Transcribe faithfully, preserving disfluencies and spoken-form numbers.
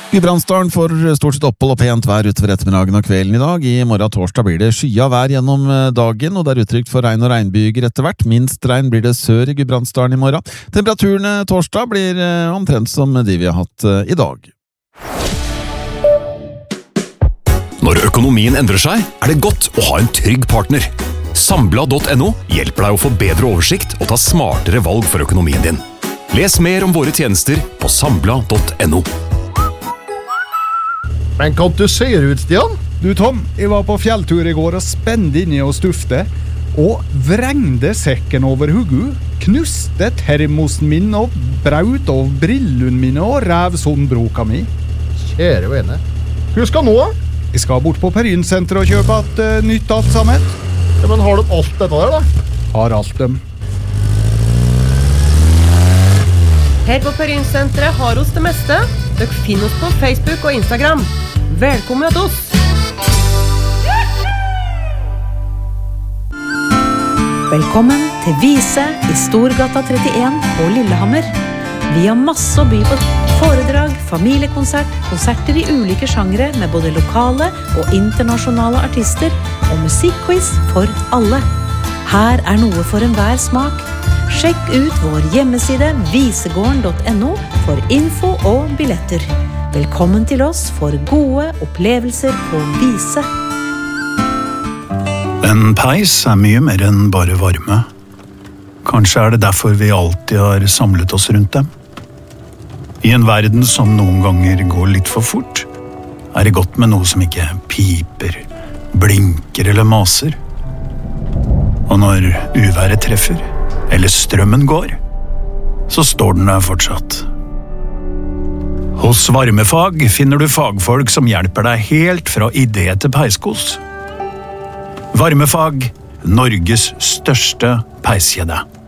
Gudbrandsdalen får stort sett opphold og pent vær utover ettermiddagen og kvelden i dag. I morgen torsdag blir det skya vær gjennom dagen, og det er uttrykt for regn og regnbyger etter hvert. Minst regn blir det sør i Gudbrandsdalen i morgen. Temperaturene torsdag blir omtrent som de vi har hatt i dag. Når økonomien endrer seg, er det godt å ha en trygg partner. Sambla punktum no hjelper deg å få bedre oversikt og ta smartere valg for økonomien din. Les mer om våre tjenester på sambla punktum no. Men kan du se ut, Stian? Du, Tom, jeg var på fjelltur i går og spente inni og stufte, og vrengde sekken over hugget, knuste termosen min og braut av brillene mine og rev sånn-broka mi. Kjære vene. Hva skal nå? Jeg skal bort på Perinsenteret og kjøpe et uh, nytt alt sammen. Ja, men har du alt dette der, da? Har alt dem. Her på Perinsenteret har oss det meste. Dere finner oss på Facebook og Instagram. Velkommen til oss! Velkommen til Vise i Storgata trettien på Lillehammer. Vi har masse å by på. Foredrag, familiekonsert, konserter i ulike sjangre med både lokale og internasjonale artister og musikkquiz for alle. Her er noe for enhver smak. Sjekk ut vår hjemmeside visegården punktum no for info og billetter. Velkommen til oss for gode opplevelser på Vise. En peis er mye mer enn bare varme. Kanskje er det derfor vi alltid har samlet oss rundt dem. I en verden som noen ganger går litt for fort, er det godt med noe som ikke piper, blinker eller maser. Og når uværet treffer, eller strømmen går, så står den der fortsatt. Hos Varmefag finner du fagfolk som hjelper deg helt fra idé til peiskos. Varmefag, Norges største peiskjede.